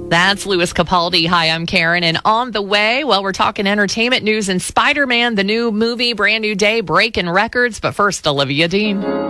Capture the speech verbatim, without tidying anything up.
That's Louis Capaldi. Hi, I'm Karen. And on the way, well, we're talking entertainment news and Spider-Man, the new movie, brand new day, breaking records. But first, Olivia Dean.